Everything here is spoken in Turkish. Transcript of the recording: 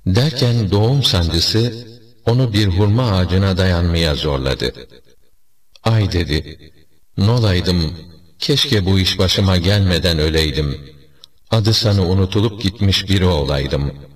Derken doğum sancısı onu bir hurma ağacına dayanmaya zorladı. Ay dedi, "Nolaydım, keşke bu iş başıma gelmeden öleydim. Adı sanı unutulup gitmiş biri olaydım.